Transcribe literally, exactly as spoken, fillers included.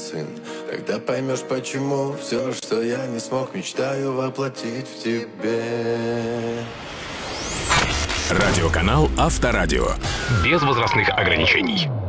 сын. Тогда поймешь, почему все, что я не смог, мечтаю воплотить в тебе. Радиоканал Авторадио. Без возрастных ограничений.